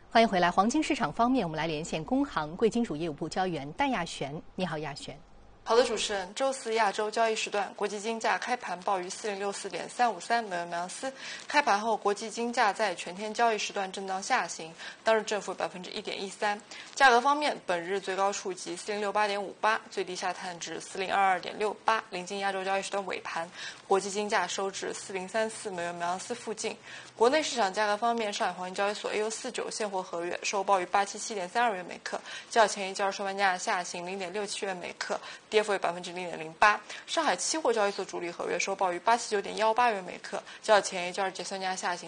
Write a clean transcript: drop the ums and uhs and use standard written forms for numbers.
欢迎回来。黄金市场方面，我们来连线工行贵金属业务部交易员戴亚璇。你好，亚璇。 好的，主持人，周四亚洲交易时段，国际金价开盘报于4064.353每盎司，开盘后国际金价在全天交易时段震荡下行，当日振幅1.13%。价格方面，本日最高触及4068.58，最低下探至4022.68，临近亚洲交易时段尾盘，国际金价收至4034每盎司附近。国内市场价格方面，上海黄金交易所 AU49 现货合约收报于877.32元每克，较前一交易收盘价下行0.67元每克，跌幅为0.08%。上海期货交易所主力合约收报于879.18元每克，较前一交易结算价下行